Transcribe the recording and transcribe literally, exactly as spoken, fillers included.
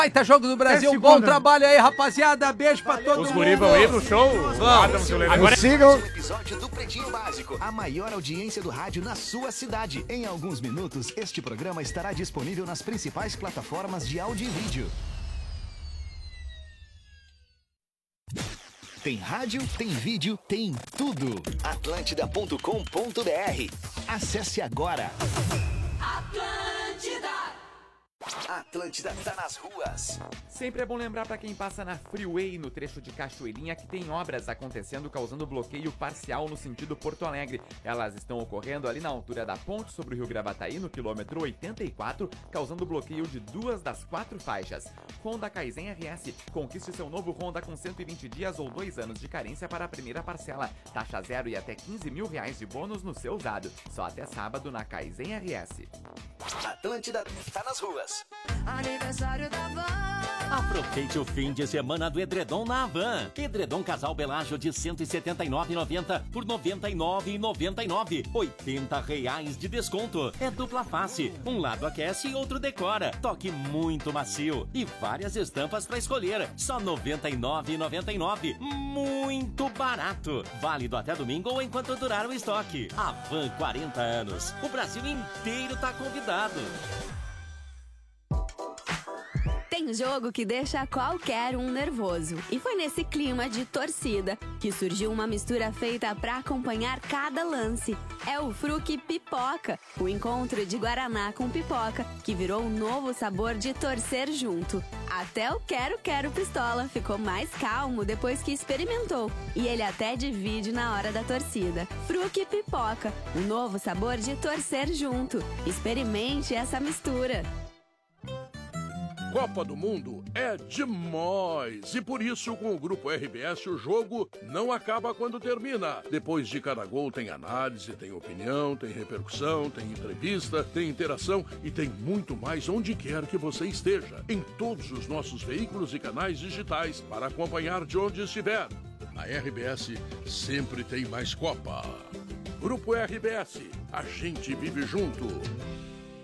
Baita jogo do Brasil, bom trabalho aí, rapaziada. Beijo pra todo mundo. Os guri vão ir pro show. Vamos. Agora sigam. Episódio do Pretinho Básico, a maior audiência do rádio na sua cidade. Em alguns minutos, este programa estará disponível nas principais plataformas de áudio e vídeo. Tem rádio, tem vídeo, tem tudo. atlântida ponto com ponto br. Acesse agora. Atlântida. Atlântida tá nas ruas. Sempre é bom lembrar para quem passa na Freeway, no trecho de Cachoeirinha, que tem obras acontecendo causando bloqueio parcial no sentido Porto Alegre. Elas estão ocorrendo ali na altura da ponte sobre o Rio Gravataí, no quilômetro oitenta e quatro, causando bloqueio de duas das quatro faixas. Honda Kaizen R S. Conquiste seu novo Honda com cento e vinte dias ou dois anos de carência para a primeira parcela. Taxa zero e até quinze mil reais de bônus no seu usado. Só até sábado na Kaizen R S. Atlântida tá nas ruas. Aniversário da Van. Aproveite o fim de semana do edredom na Van. Edredom Casal Belágio de cento e setenta e nove reais e noventa centavos por noventa e nove reais e noventa e nove centavos. oitenta reais de desconto. É dupla face. Um lado aquece e outro decora. Toque muito macio. E várias estampas para escolher. Só noventa e nove reais e noventa e nove centavos. Muito barato. Válido até domingo ou enquanto durar o estoque. A Van, quarenta anos. O Brasil inteiro tá convidado. Tem jogo que deixa qualquer um nervoso. E foi nesse clima de torcida que surgiu uma mistura feita para acompanhar cada lance. É o Fruc Pipoca, o encontro de Guaraná com pipoca, que virou um novo sabor de torcer junto. Até o Quero Quero Pistola ficou mais calmo depois que experimentou. E ele até divide na hora da torcida. Fruc Pipoca, o novo sabor de torcer junto. Experimente essa mistura. Copa do Mundo é demais e por isso com o Grupo R B S o jogo não acaba quando termina. Depois de cada gol tem análise, tem opinião, tem repercussão, tem entrevista, tem interação e tem muito mais onde quer que você esteja. Em todos os nossos veículos e canais digitais para acompanhar de onde estiver. Na R B S sempre tem mais Copa. Grupo R B S, a gente vive junto.